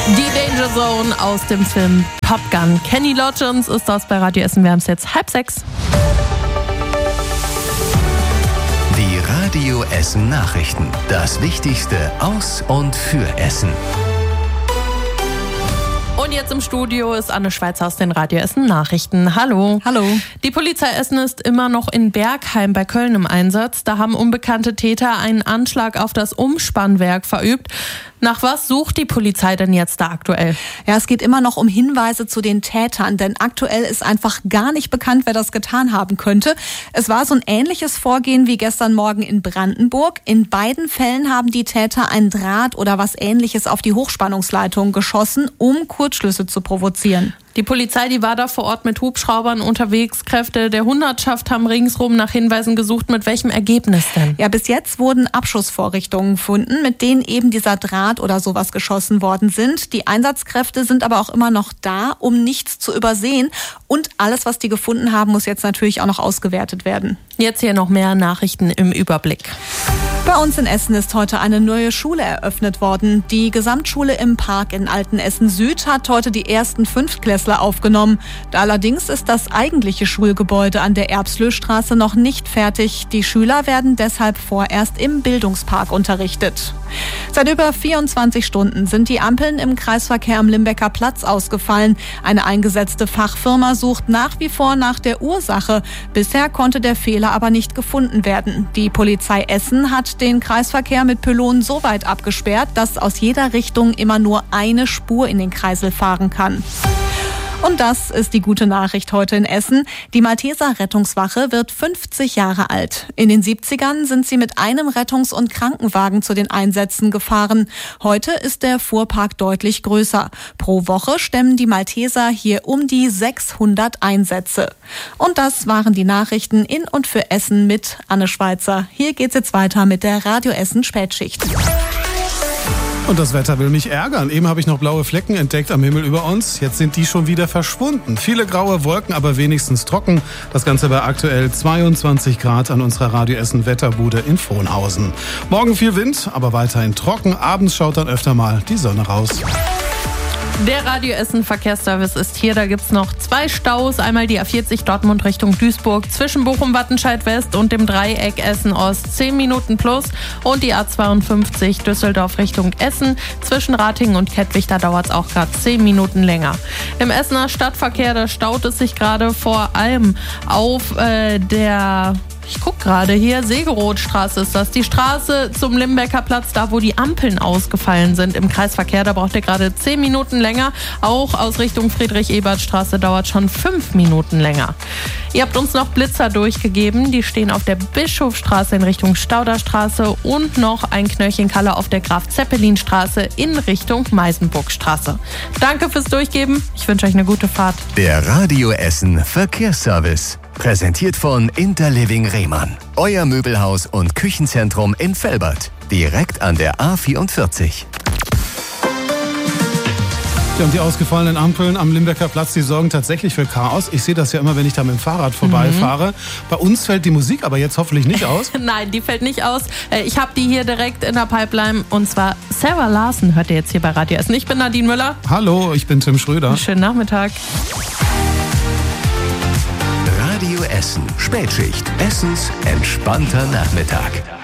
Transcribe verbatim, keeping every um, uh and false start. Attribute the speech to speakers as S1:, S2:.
S1: Die Danger Zone aus dem Film Top Gun. Kenny Loggins ist das bei Radio Essen. Wir haben es jetzt halb sechs.
S2: Die Radio Essen Nachrichten. Das Wichtigste aus und für Essen.
S1: Und jetzt im Studio ist Anne Schweizer aus den Radio Essen Nachrichten. Hallo.
S3: Hallo.
S1: Die Polizei Essen ist immer noch in Bergheim bei Köln im Einsatz. Da haben unbekannte Täter einen Anschlag auf das Umspannwerk verübt. Nach was sucht die Polizei denn jetzt da aktuell?
S3: Ja, es geht immer noch um Hinweise zu den Tätern, denn aktuell ist einfach gar nicht bekannt, wer das getan haben könnte. Es war so ein ähnliches Vorgehen wie gestern Morgen in Brandenburg. In beiden Fällen haben die Täter ein Draht oder was Ähnliches auf die Hochspannungsleitung geschossen, um Kurzschlüsse zu provozieren.
S1: Die Polizei, die war da vor Ort mit Hubschraubern unterwegs. Kräfte der Hundertschaft haben ringsrum nach Hinweisen gesucht. Mit welchem Ergebnis denn?
S3: Ja, bis jetzt wurden Abschussvorrichtungen gefunden, mit denen eben dieser Draht oder sowas geschossen worden sind. Die Einsatzkräfte sind aber auch immer noch da, um nichts zu übersehen. Und alles, was die gefunden haben, muss jetzt natürlich auch noch ausgewertet werden.
S1: Jetzt hier noch mehr Nachrichten im Überblick.
S3: Bei uns in Essen ist heute eine neue Schule eröffnet worden. Die Gesamtschule im Park in Altenessen Süd hat heute die ersten Fünftklässler aufgenommen. Allerdings ist das eigentliche Schulgebäude an der Erbslöstraße noch nicht fertig. Die Schüler werden deshalb vorerst im Bildungspark unterrichtet. Seit über vierundzwanzig Stunden sind die Ampeln im Kreisverkehr am Limbecker Platz ausgefallen. Eine eingesetzte Fachfirma sucht nach wie vor nach der Ursache. Bisher konnte der Fehler aber nicht gefunden werden. Die Polizei Essen hat den Kreisverkehr mit Pylonen so weit abgesperrt, dass aus jeder Richtung immer nur eine Spur in den Kreisel fahren kann. Und das ist die gute Nachricht heute in Essen. Die Malteser Rettungswache wird fünfzig Jahre alt. In den siebzigern sind sie mit einem Rettungs- und Krankenwagen zu den Einsätzen gefahren. Heute ist der Fuhrpark deutlich größer. Pro Woche stemmen die Malteser hier um die sechshundert Einsätze. Und das waren die Nachrichten in und für Essen mit Anne Schweizer. Hier geht's jetzt weiter mit der Radio Essen Spätschicht.
S4: Und das Wetter will mich ärgern. Eben habe ich noch blaue Flecken entdeckt am Himmel über uns. Jetzt sind die schon wieder verschwunden. Viele graue Wolken, aber wenigstens trocken. Das Ganze bei aktuell zweiundzwanzig Grad an unserer Radio Essen Wetterbude in Frohnhausen. Morgen viel Wind, aber weiterhin trocken. Abends schaut dann öfter mal die Sonne raus.
S1: Der Radio Essen Verkehrsservice ist hier. Da gibt's noch zwei Staus. Einmal die A vierzig Dortmund Richtung Duisburg zwischen Bochum-Wattenscheid West und dem Dreieck Essen Ost zehn Minuten plus. Und die A zweiundfünfzig Düsseldorf Richtung Essen zwischen Ratingen und Kettwig. Da dauert's auch gerade zehn Minuten länger. Im Essener Stadtverkehr, da staut es sich gerade vor allem auf äh, der... Ich guck gerade hier, Segerothstraße ist das. Die Straße zum Limbecker Platz, da wo die Ampeln ausgefallen sind im Kreisverkehr. Da braucht ihr gerade zehn Minuten länger. Auch aus Richtung Friedrich-Ebert-Straße dauert schon fünf Minuten länger. Ihr habt uns noch Blitzer durchgegeben. Die stehen auf der Bischofstraße in Richtung Stauderstraße und noch ein Knöllchen Kalle auf der Graf-Zeppelin-Straße in Richtung Meisenburgstraße. Danke fürs Durchgeben. Ich wünsche euch eine gute Fahrt.
S2: Der Radio Essen Verkehrsservice. Präsentiert von Interliving Rehmann. Euer Möbelhaus und Küchenzentrum in Velbert. Direkt an der A vierundvierzig.
S4: Ja, und die ausgefallenen Ampeln am Limbecker Platz, die sorgen tatsächlich für Chaos. Ich sehe das ja immer, wenn ich da mit dem Fahrrad vorbeifahre. Mhm. Bei uns fällt die Musik aber jetzt hoffentlich nicht aus.
S1: Nein, die fällt nicht aus. Ich habe die hier direkt in der Pipeline. Und zwar Sarah Larsen hört ihr jetzt hier bei Radio Essen. Ich bin Nadine Müller.
S4: Hallo, ich bin Tim Schröder.
S1: Schönen Nachmittag.
S2: Radio Essen Spätschicht. Essens entspannter Nachmittag.